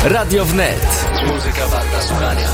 Radio Wnet. Muzyka warta słuchania.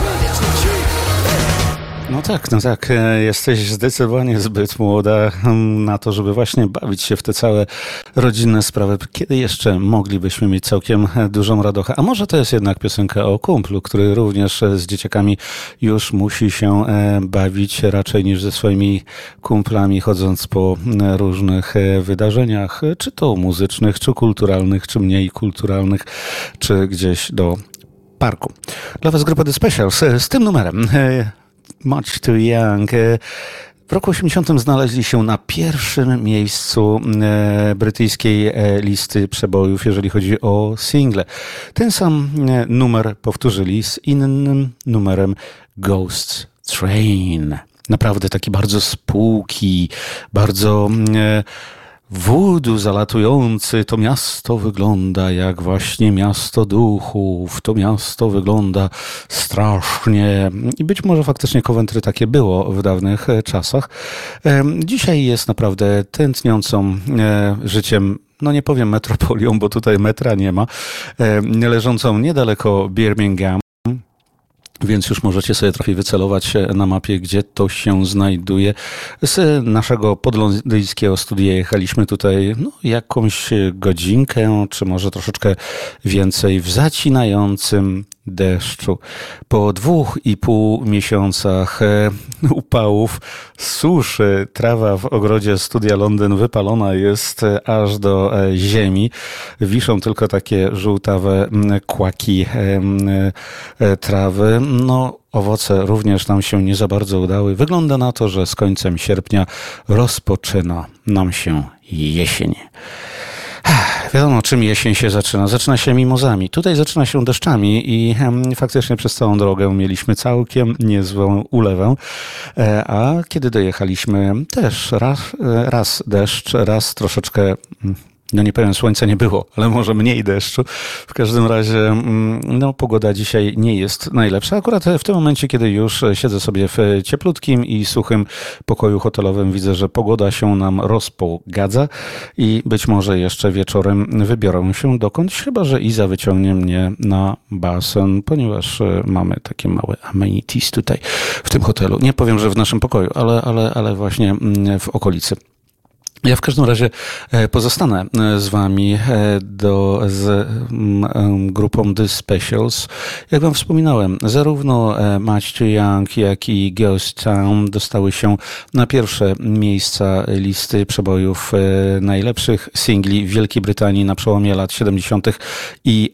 No tak, jesteś zdecydowanie zbyt młoda na to, żeby właśnie bawić się w te całe rodzinne sprawy. Kiedy jeszcze moglibyśmy mieć całkiem dużą radochę? A może to jest jednak piosenka o kumplu, który również z dzieciakami już musi się bawić raczej niż ze swoimi kumplami, chodząc po różnych wydarzeniach, czy to muzycznych, czy kulturalnych, czy mniej kulturalnych, czy gdzieś do parku. Dla Was grupa The Specials z tym numerem. Much Too Young. W roku 80 znaleźli się na pierwszym miejscu brytyjskiej listy przebojów, jeżeli chodzi o single. Ten sam numer powtórzyli z innym numerem Ghost Train. Naprawdę taki bardzo spółki, bardzo voodoo zalatujący. To miasto wygląda jak właśnie miasto duchów. To miasto wygląda strasznie. I być może faktycznie Coventry takie było w dawnych czasach. Dzisiaj jest naprawdę tętniącą życiem, no nie powiem metropolią, bo tutaj metra nie ma, leżącą niedaleko Birmingham. Więc już możecie sobie trochę wycelować na mapie, gdzie to się znajduje. Z naszego podlondyńskiego studia jechaliśmy tutaj jakąś godzinkę, czy może troszeczkę więcej w zacinającym deszczu. Po 2,5 miesiącach upałów, suszy, trawa w ogrodzie Studia Londyn wypalona jest aż do ziemi. Wiszą tylko takie żółtawe kłaki trawy. Owoce również nam się nie za bardzo udały. Wygląda na to, że z końcem sierpnia rozpoczyna nam się jesień. Wiadomo, czym jesień się zaczyna. Zaczyna się mimozami. Tutaj zaczyna się deszczami i faktycznie przez całą drogę mieliśmy całkiem niezłą ulewę. A kiedy dojechaliśmy, też raz deszcz, raz troszeczkę, nie powiem, słońca nie było, ale może mniej deszczu. W każdym razie pogoda dzisiaj nie jest najlepsza. Akurat w tym momencie, kiedy już siedzę sobie w cieplutkim i suchym pokoju hotelowym, widzę, że pogoda się nam rozpogadza i być może jeszcze wieczorem wybiorę się dokądś, chyba że Iza wyciągnie mnie na basen, ponieważ mamy takie małe amenities tutaj w tym hotelu. Nie powiem, że w naszym pokoju, ale właśnie w okolicy. Ja w każdym razie pozostanę z wami z grupą The Specials. Jak wam wspominałem, zarówno Much Too Young, jak i Ghost Town dostały się na pierwsze miejsca listy przebojów najlepszych singli w Wielkiej Brytanii na przełomie lat 70. i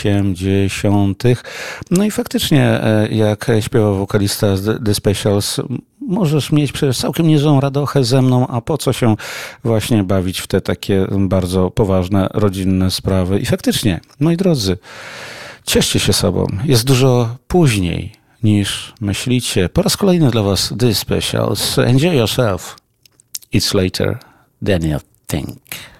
80. No i faktycznie, jak śpiewał wokalista The Specials, możesz mieć przecież całkiem niezłą radochę ze mną, a po co się właśnie bawić w te takie bardzo poważne, rodzinne sprawy. I faktycznie, moi drodzy, cieszcie się sobą. Jest dużo później niż myślicie. Po raz kolejny dla was The Specials. Enjoy yourself. It's later than you think.